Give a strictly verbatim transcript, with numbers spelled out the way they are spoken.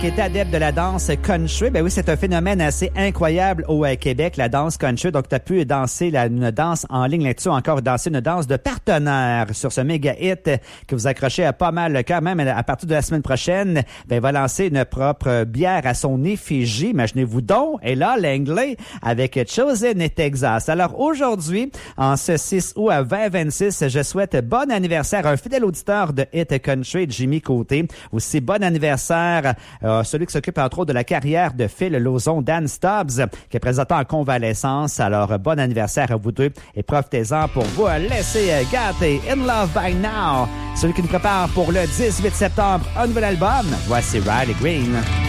qui est adepte de la danse country. Ben oui, c'est un phénomène assez incroyable au euh, Québec, la danse country. Donc, tu as pu danser la, une danse en ligne là-dessus, encore danser une danse de partenaire sur ce méga hit que vous accrochez à pas mal le cœur. Même à partir de la semaine prochaine, ben, il va lancer une propre bière à son effigie. Imaginez-vous donc. Et là, l'anglais avec Chosen et Texas. Alors, aujourd'hui, en ce six août à vingt vingt-six, je souhaite bon anniversaire à un fidèle auditeur de Hit Country, Jimmy Côté. Aussi, bon anniversaire euh, celui qui s'occupe entre autres de la carrière de Phil Lauzon, Dan Stubbs, qui est présentement en convalescence. Alors, bon anniversaire à vous deux et profitez-en pour vous laisser gâter. In Love by Now, celui qui nous prépare pour le dix-huit septembre un nouvel album. Voici Riley Green.